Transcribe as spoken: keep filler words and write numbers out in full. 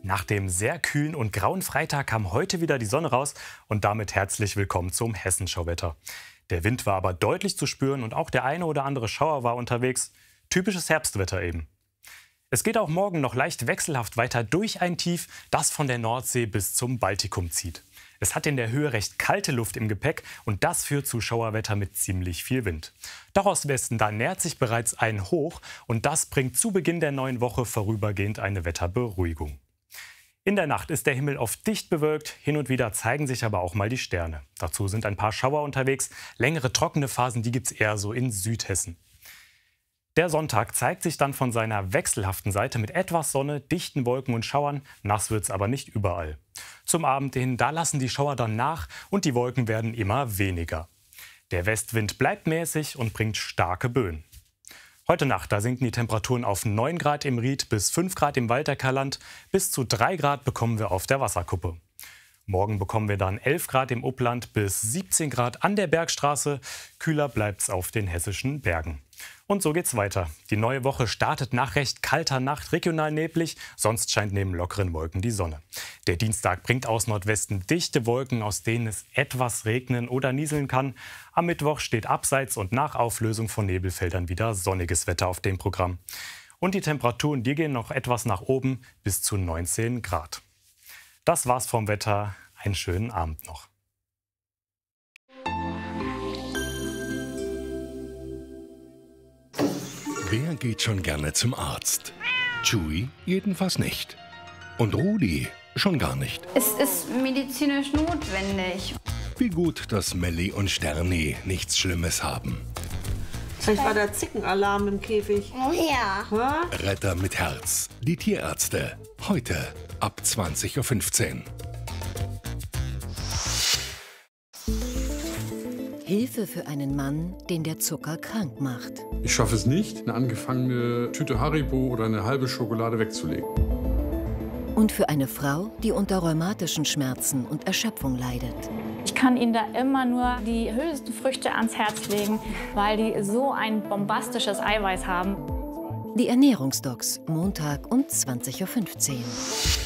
Nach dem sehr kühlen und grauen Freitag kam heute wieder die Sonne raus und damit herzlich willkommen zum Hessenschauwetter. Der Wind war aber deutlich zu spüren und auch der eine oder andere Schauer war unterwegs. Typisches Herbstwetter eben. Es geht auch morgen noch leicht wechselhaft weiter durch ein Tief, das von der Nordsee bis zum Baltikum zieht. Es hat in der Höhe recht kalte Luft im Gepäck und das führt zu Schauerwetter mit ziemlich viel Wind. Doch aus Westen, da nähert sich bereits ein Hoch und das bringt zu Beginn der neuen Woche vorübergehend eine Wetterberuhigung. In der Nacht ist der Himmel oft dicht bewölkt, hin und wieder zeigen sich aber auch mal die Sterne. Dazu sind ein paar Schauer unterwegs, längere trockene Phasen, die gibt es eher so in Südhessen. Der Sonntag zeigt sich dann von seiner wechselhaften Seite mit etwas Sonne, dichten Wolken und Schauern, nass wird es aber nicht überall. Zum Abend hin, da lassen die Schauer dann nach und die Wolken werden immer weniger. Der Westwind bleibt mäßig und bringt starke Böen. Heute Nacht, da sinken die Temperaturen auf neun Grad im Ried bis fünf Grad im Waldecker-Land. Bis zu drei Grad bekommen wir auf der Wasserkuppe. Morgen bekommen wir dann elf Grad im Upland bis siebzehn Grad an der Bergstraße. Kühler bleibt es auf den hessischen Bergen. Und so geht's weiter. Die neue Woche startet nach recht kalter Nacht regional neblig, sonst scheint neben lockeren Wolken die Sonne. Der Dienstag bringt aus Nordwesten dichte Wolken, aus denen es etwas regnen oder nieseln kann. Am Mittwoch steht abseits und nach Auflösung von Nebelfeldern wieder sonniges Wetter auf dem Programm. Und die Temperaturen, die gehen noch etwas nach oben bis zu neunzehn Grad. Das war's vom Wetter. Einen schönen Abend noch. Wer geht schon gerne zum Arzt? Chewie jedenfalls nicht. Und Rudi schon gar nicht. Es ist medizinisch notwendig. Wie gut, dass Melli und Sterni nichts Schlimmes haben. Vielleicht war der Zickenalarm im Käfig. Oh ja. Ha? Retter mit Herz. Die Tierärzte. Heute ab zwanzig Uhr fünfzehn. Hilfe für einen Mann, den der Zucker krank macht. Ich schaffe es nicht, eine angefangene Tüte Haribo oder eine halbe Schokolade wegzulegen. Und für eine Frau, die unter rheumatischen Schmerzen und Erschöpfung leidet. Ich kann Ihnen da immer nur die höchsten Früchte ans Herz legen, weil die so ein bombastisches Eiweiß haben. Die Ernährungsdocs, Montag um zwanzig Uhr fünfzehn.